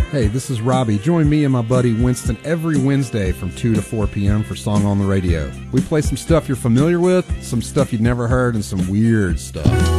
Hey, this is Robbie. Join me and my buddy Winston every Wednesday from 2 to 4 p.m. for Song on the Radio. We play some stuff you're familiar with, some stuff you'd never heard, and some weird stuff.